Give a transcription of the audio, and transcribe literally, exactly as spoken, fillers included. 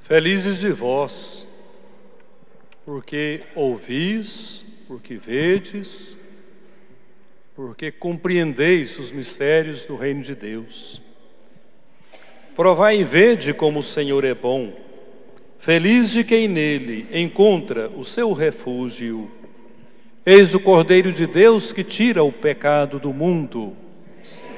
Felizes de vós, porque ouvis, porque vedes, porque compreendeis os mistérios do reino de Deus. Provai e vede como o Senhor é bom. Feliz de quem nele encontra o seu refúgio. Eis o Cordeiro de Deus que tira o pecado do mundo.